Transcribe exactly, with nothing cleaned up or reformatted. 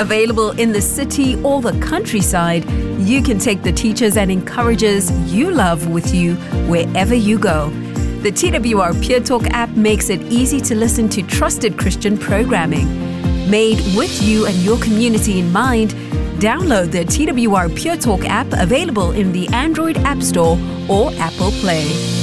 Available in the city or the countryside, you can take the teachers and encouragers you love with you wherever you go. The T W R Peer Talk app makes it easy to listen to trusted Christian programming. Made with you and your community in mind, download the T W R Peer Talk app, available in the Android App Store or Apple Play.